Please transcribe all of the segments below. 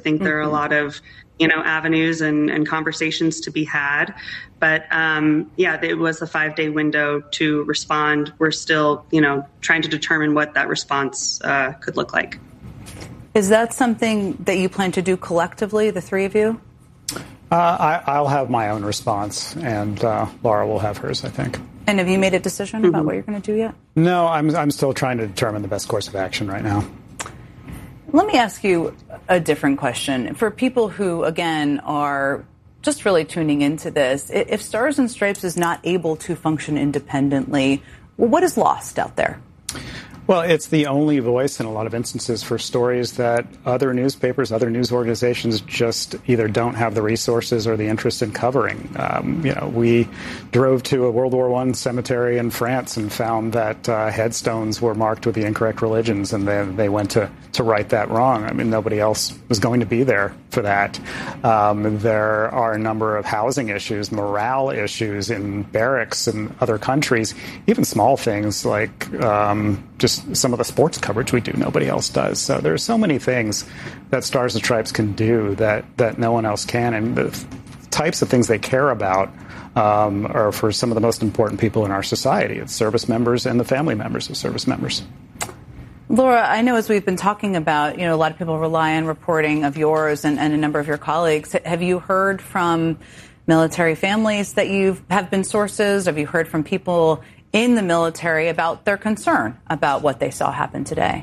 think there are a lot of, avenues and conversations to be had. But it was a 5-day window to respond. We're still, trying to determine what that response could look like. Is that something that you plan to do collectively, the three of you? I'll have my own response, and Laura will have hers, I think. And have you made a decision about what you're going to do yet? No, I'm still trying to determine the best course of action right now. Let me ask you a different question. For people who, again, are just really tuning into this, if Stars and Stripes is not able to function independently, what is lost out there? Well, it's the only voice in a lot of instances for stories that other newspapers, other news organizations just either don't have the resources or the interest in covering. We drove to a World War I cemetery in France and found that headstones were marked with the incorrect religions, and they went to right that wrong. I mean, nobody else was going to be there for that. There are a number of housing issues, morale issues in barracks and other countries, even small things like just some of the sports coverage we do, nobody else does. So there's so many things that Stars and Stripes can do that no one else can. And the types of things they care about are for some of the most important people in our society. It's service members and the family members of service members. Laura, I know as we've been talking about, a lot of people rely on reporting of yours and a number of your colleagues. Have you heard from military families that have been sources? Have you heard from people in the military about their concern about what they saw happen today?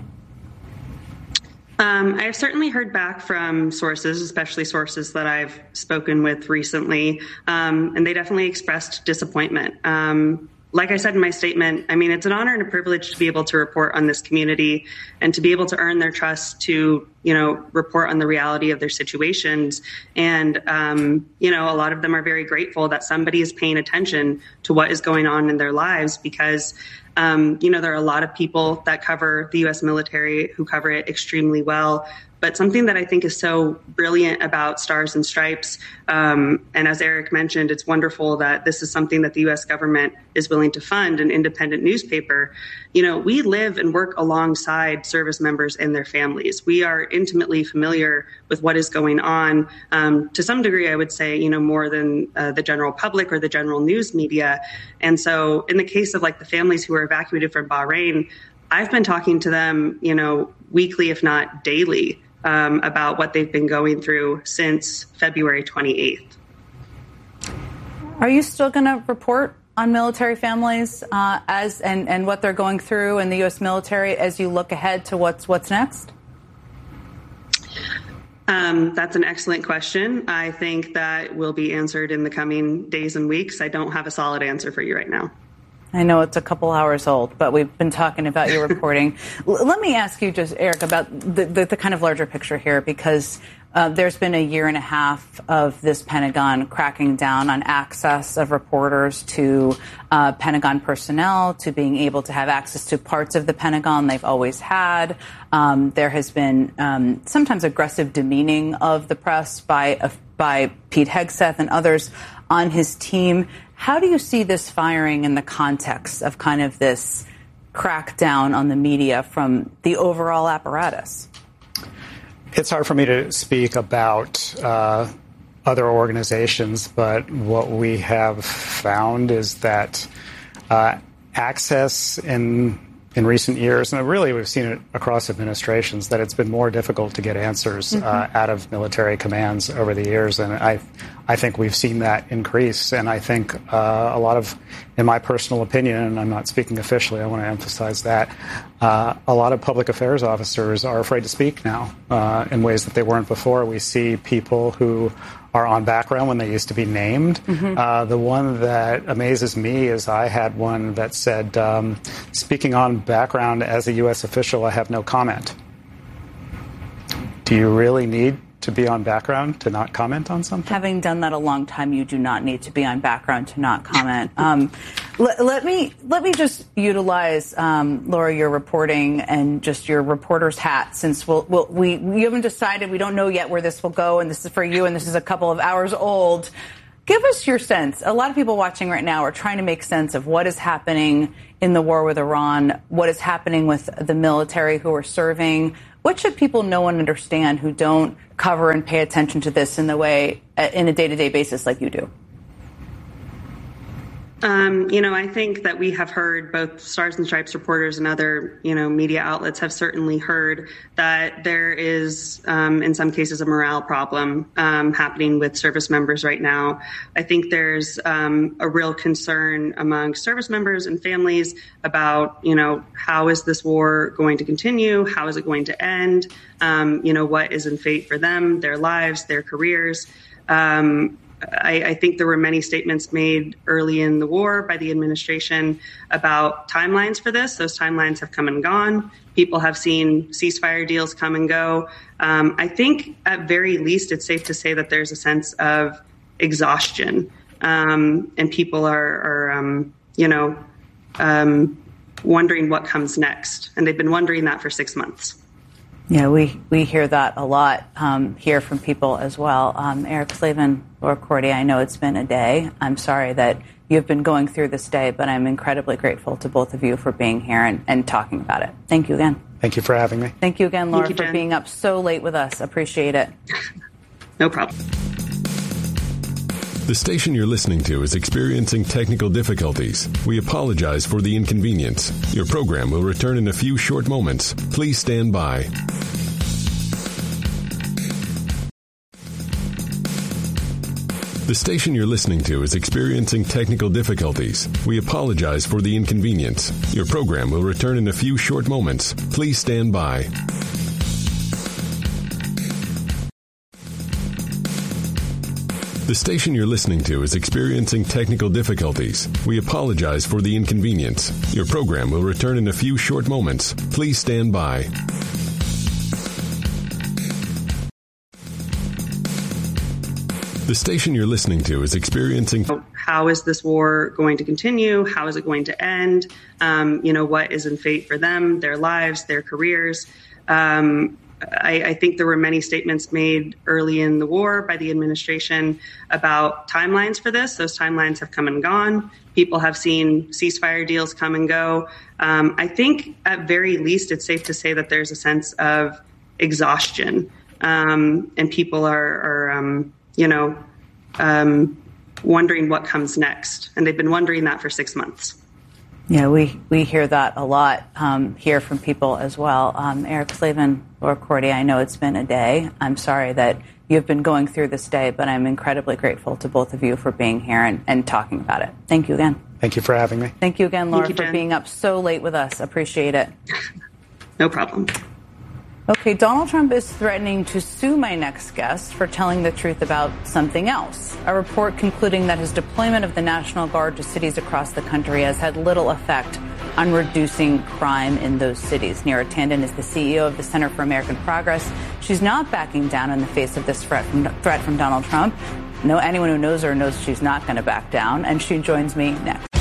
I've certainly heard back from sources, especially sources that I've spoken with recently, and they definitely expressed disappointment. Like I said in my statement, I mean, it's an honor and a privilege to be able to report on this community and to be able to earn their trust to, report on the reality of their situations. And, a lot of them are very grateful that somebody is paying attention to what is going on in their lives because, there are a lot of people that cover the U.S. military who cover it extremely well. But something that I think is so brilliant about Stars and Stripes, and as Eric mentioned, it's wonderful that this is something that the U.S. government is willing to fund, an independent newspaper. We live and work alongside service members and their families. We are intimately familiar with what is going on, to some degree, I would say, more than the general public or the general news media. And so in the case of like the families who were evacuated from Bahrain, I've been talking to them, weekly, if not daily, about what they've been going through since February 28th. Are you still going to report on military families and what they're going through in the U.S. military as you look ahead to what's next? That's an excellent question. I think that will be answered in the coming days and weeks. I don't have a solid answer for you right now. I know it's a couple hours old, but we've been talking about your reporting. Let me ask you just, Eric, about the kind of larger picture here, because there's been a year and a half of this Pentagon cracking down on access of reporters to Pentagon personnel, to being able to have access to parts of the Pentagon they've always had. There has been sometimes aggressive demeaning of the press by Pete Hegseth and others on his team. How do you see this firing in the context of kind of this crackdown on the media from the overall apparatus? It's hard for me to speak about other organizations, but what we have found is that access in recent years, and really we've seen it across administrations, that it's been more difficult to get answers out of military commands over the years. And I think we've seen that increase. And I think a lot of, in my personal opinion, and I'm not speaking officially, I want to emphasize that, a lot of public affairs officers are afraid to speak now in ways that they weren't before. We see people who are on background when they used to be named. The one that amazes me is I had one that said, speaking on background as a U.S. official, I have no comment. Do you really need to be on background to not comment on something? Having done that a long time, you do not need to be on background to not comment. Let me just utilize, Laura, your reporting and just your reporter's hat, since we haven't decided, we don't know yet where this will go, and this is for you, and this is a couple of hours old. Give us your sense. A lot of people watching right now are trying to make sense of what is happening in the war with Iran, what is happening with the military who are serving. What should people know and understand who don't cover and pay attention to this in a day-to-day basis like you do? I think that we have heard, both Stars and Stripes reporters and other, media outlets have certainly heard that there is, in some cases, a morale problem happening with service members right now. I think there's a real concern among service members and families about, how is this war going to continue? How is it going to end? What is in fate for them, their lives, their careers? I think there were many statements made early in the war by the administration about timelines for this. Those timelines have come and gone. People have seen ceasefire deals come and go. I think at very least it's safe to say that there's a sense of exhaustion, and people are wondering what comes next. And they've been wondering that for 6 months. Yeah, we hear that a lot here from people as well. Eric Slavin, Laura Cordy, I know it's been a day. I'm sorry that you've been going through this day, but I'm incredibly grateful to both of you for being here and talking about it. Thank you again. Thank you for having me. Thank you again, Laura, for being up so late with us. Appreciate it. No problem. The station you're listening to is experiencing technical difficulties. We apologize for the inconvenience. Your program will return in a few short moments. Please stand by. The station you're listening to is experiencing technical difficulties. We apologize for the inconvenience. Your program will return in a few short moments. Please stand by. The station you're listening to is experiencing technical difficulties. We apologize for the inconvenience. Your program will return in a few short moments. Please stand by. The station you're listening to is experiencing... How is this war going to continue? How is it going to end? What is in fate for them, their lives, their careers? I think there were many statements made early in the war by the administration about timelines for this. Those timelines have come and gone. People have seen ceasefire deals come and go. I think at very least it's safe to say that there's a sense of exhaustion, and people are wondering what comes next. And they've been wondering that for 6 months. Yeah, we hear that a lot here from people as well. Eric Slavin, Laura Cordy, I know it's been a day. I'm sorry that you've been going through this day, but I'm incredibly grateful to both of you for being here and talking about it. Thank you again. Thank you for having me. Thank you again, Laura, for being up so late with us. Appreciate it. No problem. Okay, Donald Trump is threatening to sue my next guest for telling the truth about something else. A report concluding that his deployment of the National Guard to cities across the country has had little effect on reducing crime in those cities. Neera Tanden is the CEO of the Center for American Progress. She's not backing down in the face of this threat from Donald Trump. Anyone who knows her knows she's not going to back down, and she joins me next.